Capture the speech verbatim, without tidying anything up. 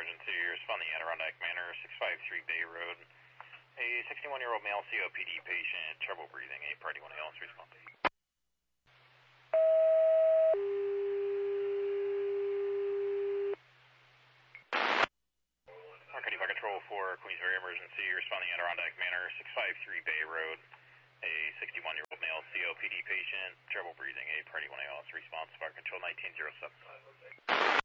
emergency. Responding Adirondack Manor, six five three Bay Road. A sixty-one-year-old male C O P D patient, trouble breathing. A Priority one ambulance response. Arcadia Fire Control for Queensbury Emergency. Responding Adirondack Manor, six five three Bay Road. A sixty-one-year-old male C O P D patient, trouble breathing. A Priority one ambulance response. Fire Control nineteen oh seven.